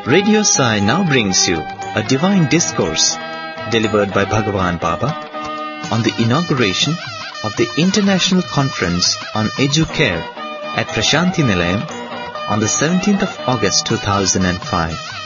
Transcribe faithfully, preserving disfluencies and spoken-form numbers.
Radio Sai now brings you a divine discourse delivered by Bhagavan Baba on the inauguration of the International Conference on Educare at Prashanthi Nilayam on the seventeenth of August two thousand five.